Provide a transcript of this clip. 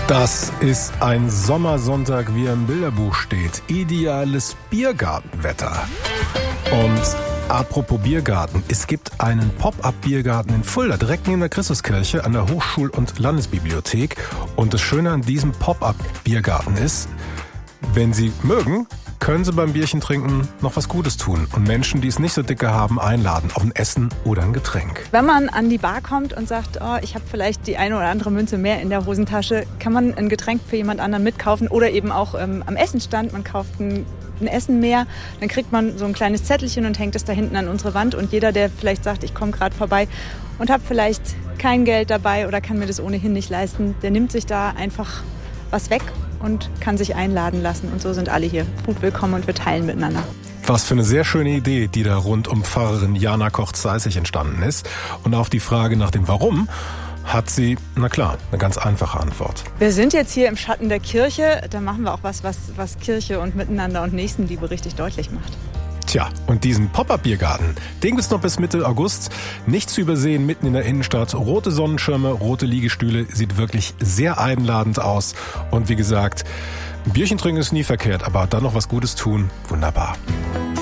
Das ist ein Sommersonntag, wie er im Bilderbuch steht. Ideales Biergartenwetter. Und apropos Biergarten, es gibt einen Pop-up-Biergarten in Fulda, direkt neben der Christuskirche an der Hochschul- und Landesbibliothek. Und das Schöne an diesem Pop-up-Biergarten ist, wenn Sie mögen, können Sie beim Bierchen trinken noch was Gutes tun und Menschen, die es nicht so dicke haben, einladen auf ein Essen oder ein Getränk. Wenn man an die Bar kommt und sagt, oh, ich habe vielleicht die eine oder andere Münze mehr in der Hosentasche, kann man ein Getränk für jemand anderen mitkaufen oder eben auch am Essenstand. Man kauft ein Essen mehr, dann kriegt man so ein kleines Zettelchen und hängt es da hinten an unsere Wand. Und jeder, der vielleicht sagt, ich komme gerade vorbei und habe vielleicht kein Geld dabei oder kann mir das ohnehin nicht leisten, der nimmt sich da einfach was weg und kann sich einladen lassen. Und so sind alle hier gut willkommen und wir teilen miteinander. Was für eine sehr schöne Idee, die da rund um Pfarrerin Jana Koch-Zeissig entstanden ist. Und auf die Frage nach dem Warum hat sie, na klar, eine ganz einfache Antwort. Wir sind jetzt hier im Schatten der Kirche. Da machen wir auch was Kirche und Miteinander und Nächstenliebe richtig deutlich macht. Tja, und diesen Pop-up-Biergarten, den gibt's noch bis Mitte August. Nicht zu übersehen, mitten in der Innenstadt. Rote Sonnenschirme, rote Liegestühle, sieht wirklich sehr einladend aus. Und wie gesagt, ein Bierchen trinken ist nie verkehrt, aber dann noch was Gutes tun, wunderbar.